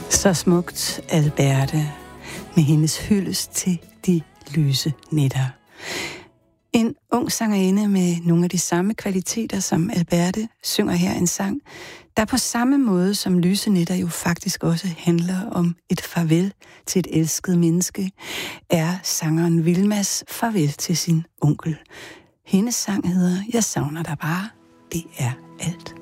Så smukt, Alberte, med hendes hyldest til de lyse nætter. En ung sangerinde med nogle af de samme kvaliteter som Alberte synger her en sang, der på samme måde som Lyse nætter jo faktisk også handler om et farvel til et elsket menneske, er sangeren Vilmas farvel til sin onkel. Hendes sang hedder Jeg savner dig bare, det er alt.